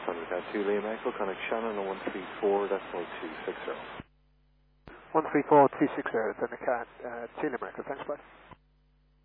Thundercat 2 Liam Echo, connect Shannon on 134.260. 134.260, Thundercat 2 Liam Echo, thanks, bye.